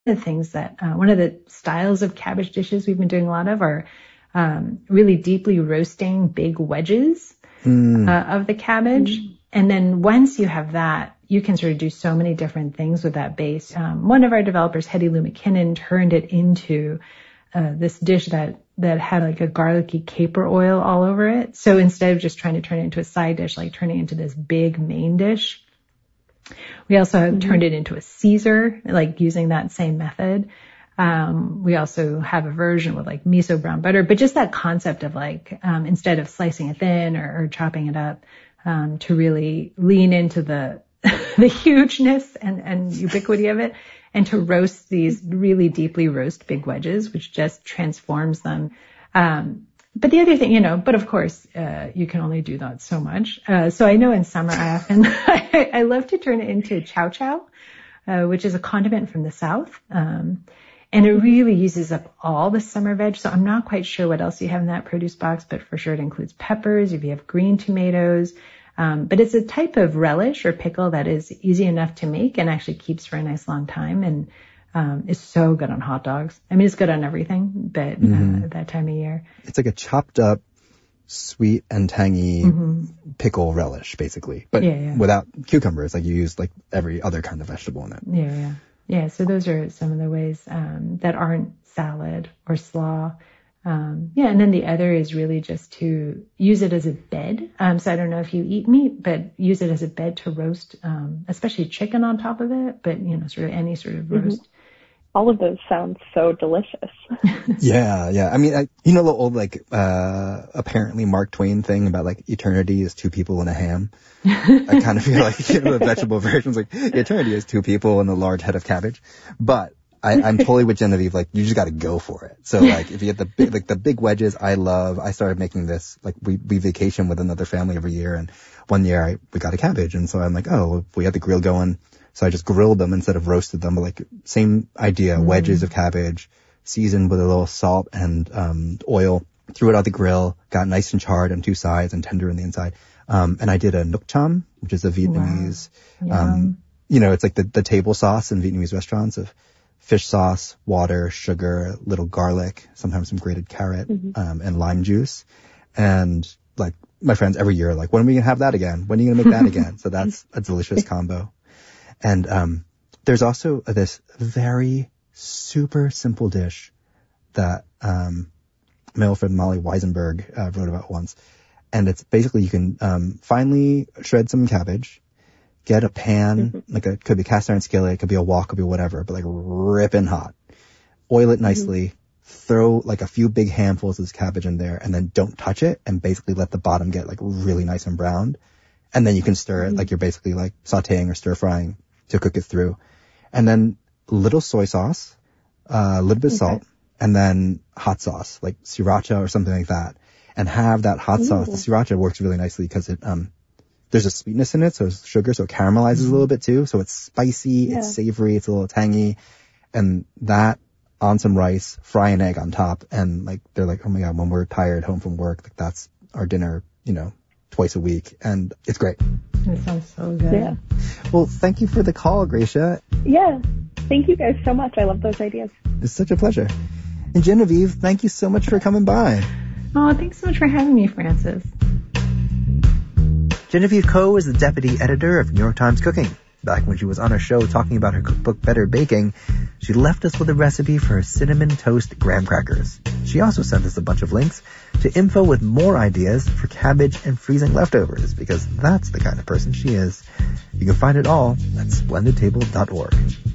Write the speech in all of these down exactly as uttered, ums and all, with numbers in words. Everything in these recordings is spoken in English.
the things that, uh, one of the styles of cabbage dishes we've been doing a lot of are um, really deeply roasting big wedges mm. uh, of the cabbage. Mm. And then once you have that, you can sort of do so many different things with that base. Um, one of our developers, Hetty Lou McKinnon, turned it into uh, this dish that, that had like a garlicky caper oil all over it. So instead of just trying to turn it into a side dish, like turning it into this big main dish. We also mm-hmm. turned it into a Caesar, like using that same method. Um, we also have a version with like miso brown butter, but just that concept of like, um, instead of slicing it thin or, or chopping it up, um, to really lean into the, the hugeness and, and ubiquity of it, and to roast these really deeply roast big wedges, which just transforms them. Um, But the other thing, you know, but of course, uh, you can only do that so much. Uh, so I know in summer, I often, I, I love to turn it into chow chow, uh, which is a condiment from the South. Um, and it really uses up all the summer veg. So I'm not quite sure what else you have in that produce box, but for sure it includes peppers, if you have green tomatoes. Um, but it's a type of relish or pickle that is easy enough to make and actually keeps for a nice long time. And Um, is so good on hot dogs. I mean, it's good on everything, but mm-hmm. uh, that time of year. It's like a chopped up, sweet and tangy mm-hmm. pickle relish, basically. But yeah, yeah. without cucumbers, like you use like every other kind of vegetable in it. Yeah, yeah. Yeah, so those are some of the ways um, that aren't salad or slaw. Um, yeah, and then the other is really just to use it as a bed. Um, so I don't know if you eat meat, but use it as a bed to roast, um, especially chicken on top of it, but, you know, sort of any sort of roast. Mm-hmm. All of those sound so delicious. yeah, yeah. I mean, I, you know the old, like, uh, apparently Mark Twain thing about, like, eternity is two people and a ham? I kind of feel like, you know, the vegetable version's like, eternity is two people and a large head of cabbage. But I, I'm totally with Genevieve, like, you just gotta go for it. So, like, if you get the big, like, the big wedges, I love, I started making this, like, we, we vacation with another family every year, and one year I, we got a cabbage, and so I'm like, oh, we had the grill going. So I just grilled them instead of roasted them, but like same idea, mm. wedges of cabbage, seasoned with a little salt and um oil, threw it out the grill, got nice and charred on two sides and tender on the inside. Um and I did a nuoc cham, which is a Vietnamese, wow. um you know, it's like the, the table sauce in Vietnamese restaurants of fish sauce, water, sugar, little garlic, sometimes some grated carrot, mm-hmm. um and lime juice. And like my friends every year are like, when are we gonna have that again? When are you gonna make that again? So that's a delicious combo. And um there's also this very super simple dish that um my old friend Molly Weisenberg uh, wrote about once. And it's basically you can um finely shred some cabbage, get a pan, mm-hmm. like a could be cast iron skillet, it could be a wok, could be whatever, but like ripping hot. Oil it nicely, mm-hmm. throw like a few big handfuls of this cabbage in there, and then don't touch it, and basically let the bottom get like really nice and browned. And then you can stir it mm-hmm. like you're basically like sauteing or stir frying to cook it through. And then a little soy sauce, a uh, little bit of okay. salt, and then hot sauce, like sriracha or something like that. And have that hot Ooh. sauce. The sriracha works really nicely because it, um, there's a sweetness in it, so it's sugar, so it caramelizes mm. a little bit too. So it's spicy, yeah. it's savory, it's a little tangy. And that on some rice, fry an egg on top. And like, they're like, oh my God, when we're tired home from work, like that's our dinner, you know, twice a week. And it's great. It sounds so good. Yeah. Well, thank you for the call, Gracia. Yeah. Thank you guys so much. I love those ideas. It's such a pleasure. And Genevieve, thank you so much for coming by. Oh, thanks so much for having me, Francis. Genevieve Ko is the deputy editor of New York Times Cooking. Back when she was on our show talking about her cookbook Better Baking, she left us with a recipe for her cinnamon toast graham crackers. She also sent us a bunch of links to info with more ideas for cabbage and freezing leftovers, because that's the kind of person she is. You can find it all at splendid table dot org.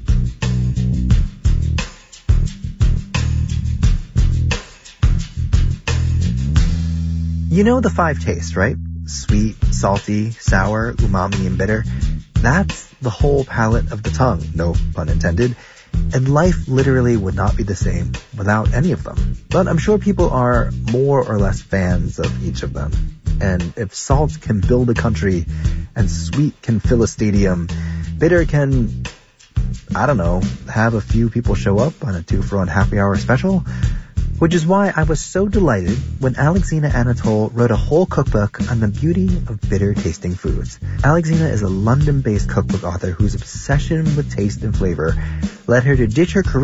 You know the five tastes, right? Sweet, salty, sour, umami, and bitter. That's the whole palate of the tongue, no pun intended. And life literally would not be the same without any of them. But I'm sure people are more or less fans of each of them. And if salt can build a country and sweet can fill a stadium, bitter can, I don't know, have a few people show up on a two-for-one happy hour special. Which is why I was so delighted when Alexina Anatol wrote a whole cookbook on the beauty of bitter-tasting foods. Alexina is a London-based cookbook author whose obsession with taste and flavor led her to ditch her career